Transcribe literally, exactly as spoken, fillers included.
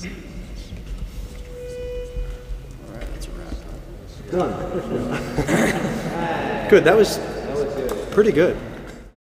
All right, that's a wrap. Done. Good. That was pretty good.